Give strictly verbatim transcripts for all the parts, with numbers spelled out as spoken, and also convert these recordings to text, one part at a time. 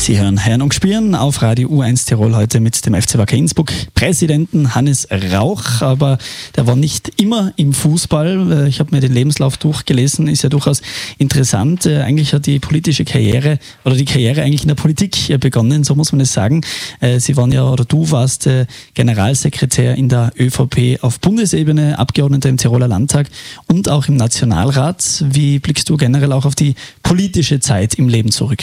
Sie hören Hören und Spüren auf Radio U eins Tirol heute mit dem F C Wacker Innsbruck Präsidenten Hannes Rauch, aber der war nicht immer im Fußball. Ich habe mir den Lebenslauf durchgelesen, ist ja durchaus interessant. Eigentlich hat die politische Karriere oder die Karriere eigentlich in der Politik begonnen, so muss man es sagen. Sie waren ja, oder du warst Generalsekretär in der ÖVP auf Bundesebene, Abgeordneter im Tiroler Landtag und auch im Nationalrat. Wie blickst du generell auch auf die politische Zeit im Leben zurück?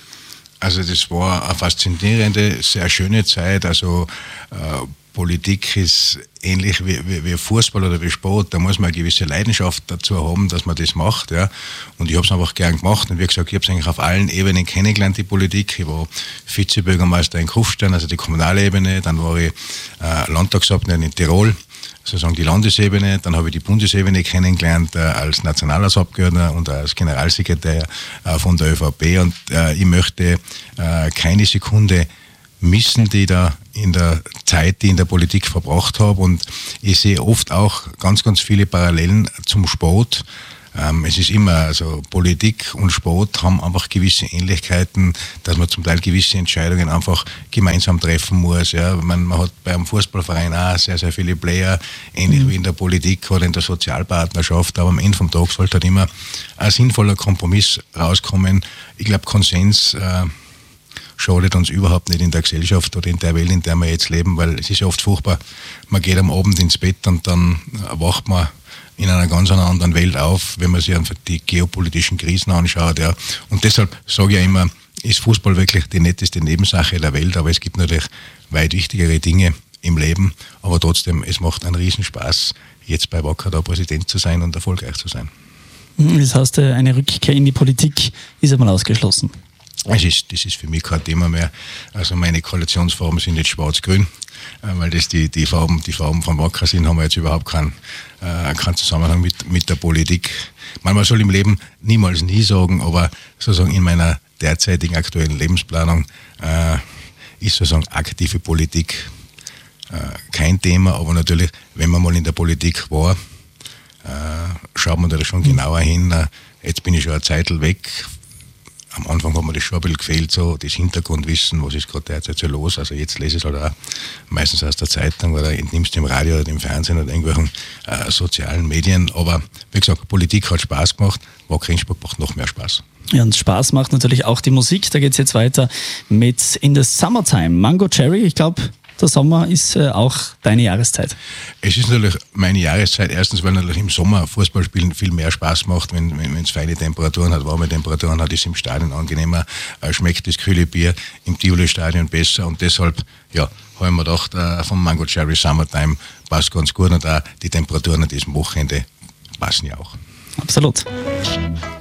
Also das war eine faszinierende, sehr schöne Zeit. Also äh, Politik ist ähnlich wie, wie, wie Fußball oder wie Sport. Da muss man eine gewisse Leidenschaft dazu haben, dass man das macht. Ja. Und ich habe es einfach gern gemacht. Und wie gesagt, ich habe es eigentlich auf allen Ebenen kennengelernt, die Politik. Ich war Vizebürgermeister in Kufstein, also die kommunale Ebene. Dann war ich äh, Landtagsabgeordneter in Tirol, sozusagen die Landesebene. Dann habe ich die Bundesebene kennengelernt äh, als Nationalratsabgeordneter und als Generalsekretär äh, von der ÖVP. Und äh, ich möchte äh, keine Sekunde missen, die ich da in der Zeit, die ich in der Politik verbracht habe. Und ich sehe oft auch ganz, ganz viele Parallelen zum Sport. Ähm, es ist immer, also Politik und Sport haben einfach gewisse Ähnlichkeiten, dass man zum Teil gewisse Entscheidungen einfach gemeinsam treffen muss. Ja. Man, man hat beim Fußballverein auch sehr, sehr viele Player, ähnlich mhm. wie in der Politik oder in der Sozialpartnerschaft, aber am Ende vom Tag sollte halt immer ein sinnvoller Kompromiss rauskommen. Ich glaube, Konsens äh, schadet uns überhaupt nicht in der Gesellschaft oder in der Welt, in der wir jetzt leben, weil es ist ja oft furchtbar, man geht am Abend ins Bett und dann wacht man in einer ganz anderen Welt auf, wenn man sich einfach die geopolitischen Krisen anschaut. Ja. Und deshalb sage ich ja immer, ist Fußball wirklich die netteste Nebensache der Welt, aber es gibt natürlich weit wichtigere Dinge im Leben, aber trotzdem, es macht einen Riesenspaß, jetzt bei Wacker da Präsident zu sein und erfolgreich zu sein. Das heißt, eine Rückkehr in die Politik ist einmal ausgeschlossen. Es ist, das ist für mich kein Thema mehr. Also meine Koalitionsfarben sind jetzt schwarz-grün, weil das die, die, Farben, die Farben von Wacker sind, haben wir jetzt überhaupt keinen, äh, keinen Zusammenhang mit, mit der Politik. Man soll im Leben niemals nie sagen, aber sozusagen in meiner derzeitigen aktuellen Lebensplanung äh, ist sozusagen aktive Politik äh, kein Thema, aber natürlich, wenn man mal in der Politik war, äh, schaut man da schon genauer hin. Äh, jetzt bin ich schon eine Zeitl weg. Am Anfang hat mir das schon ein bisschen gefehlt, so das Hintergrundwissen, was ist gerade derzeit so los. Also jetzt lese ich es halt auch meistens aus der Zeitung oder entnimmst du im Radio oder im Fernsehen oder irgendwelchen äh, sozialen Medien. Aber wie gesagt, Politik hat Spaß gemacht, Wacker Innsbruck macht noch mehr Spaß. Ja, und Spaß macht natürlich auch die Musik. Da geht es jetzt weiter mit In the Summertime. Mango Cherry, ich glaube, der Sommer ist äh, auch deine Jahreszeit. Es ist natürlich meine Jahreszeit. Erstens, weil natürlich im Sommer Fußballspielen viel mehr Spaß macht, wenn wenn es feine Temperaturen hat, warme Temperaturen hat, ist im Stadion angenehmer, äh, schmeckt das kühle Bier im Tivoli-Stadion besser und deshalb, ja, habe ich mir gedacht, äh, vom Mango Cherry Summertime passt ganz gut und auch die Temperaturen an diesem Wochenende passen ja auch. Absolut.